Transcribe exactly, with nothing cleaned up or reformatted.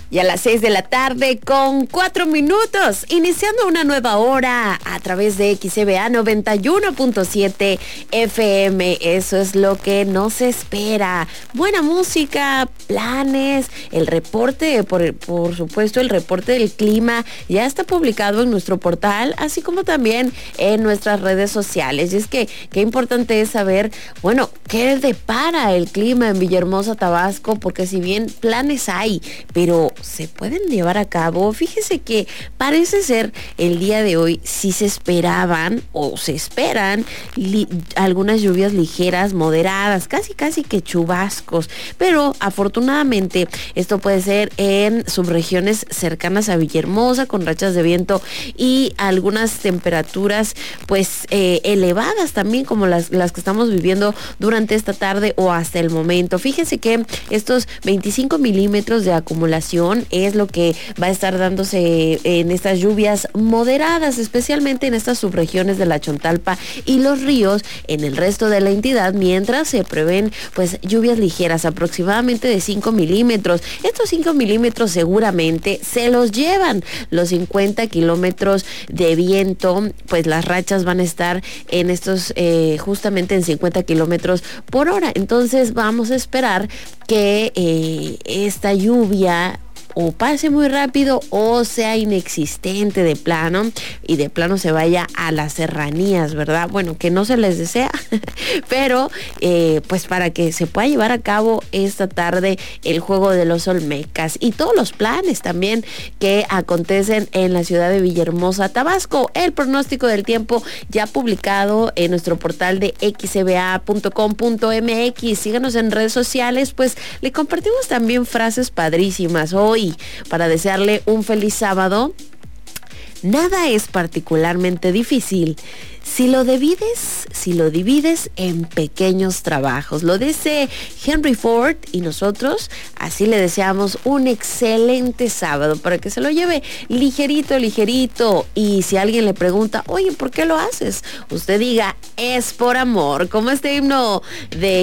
Y a las seis de la tarde con cuatro minutos, iniciando una nueva hora a través de X C B A noventa y uno punto siete F M. Eso es lo que nos espera. Buena música, planes, el reporte, por, por supuesto, el reporte del clima ya está publicado en nuestro portal, así como también en nuestras redes sociales. Y es que qué importante es saber, bueno, qué depara el clima en Villahermosa, Tabasco, porque si bien planes hay, pero se pueden llevar a cabo. Fíjese que parece ser el día de hoy si se esperaban o se esperan li- algunas lluvias ligeras, moderadas, casi casi que chubascos, pero afortunadamente esto puede ser en subregiones cercanas a Villahermosa, con rachas de viento y algunas temperaturas pues eh, elevadas también, como las, las que estamos viviendo durante esta tarde o hasta el momento. Fíjense que estos veinticinco milímetros de acumulación es lo que va a estar dándose en estas lluvias moderadas, especialmente en estas subregiones de la Chontalpa y los ríos en el resto de la entidad, mientras se prevén pues lluvias ligeras aproximadamente de cinco milímetros. Estos cinco milímetros seguramente se los llevan los cincuenta kilómetros de viento, pues las rachas van a estar en estos eh, justamente en cincuenta kilómetros por hora. Entonces vamos a esperar que eh, esta lluvia o pase muy rápido o sea inexistente de plano y de plano se vaya a las serranías, ¿verdad? Bueno, que no se les desea, pero eh, pues para que se pueda llevar a cabo esta tarde el juego de los Olmecas y todos los planes también que acontecen en la ciudad de Villahermosa, Tabasco. El pronóstico del tiempo ya publicado en nuestro portal de x c b a punto com punto m x. Síganos en redes sociales, pues le compartimos también frases padrísimas hoy para desearle un feliz sábado. Nada es particularmente difícil si lo divides, si lo divides en pequeños trabajos. Lo dice Henry Ford y nosotros así le deseamos un excelente sábado para que se lo lleve ligerito, ligerito. Y si alguien le pregunta, oye, ¿por qué lo haces? Usted diga, es por amor, como este himno de